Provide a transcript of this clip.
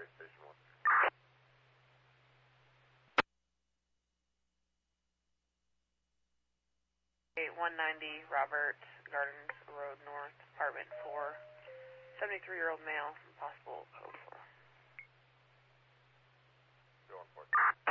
Station 1. 190 Robert Gardens Road North, apartment 4, 73-year-old male, possible code 4. Go on 4.